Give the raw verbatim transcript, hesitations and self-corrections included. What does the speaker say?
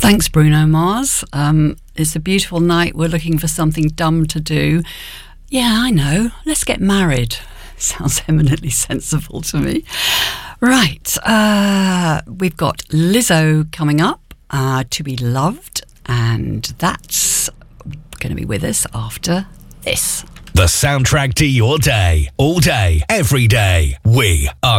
Thanks, Bruno Mars. Um, it's a beautiful night. We're looking for something dumb to do. Yeah, I know. Let's get married. Sounds eminently sensible to me. Right. Uh, we've got Lizzo coming up, uh, To Be Loved, and that's going to be with us after this. The soundtrack to your day. All day, every day. We are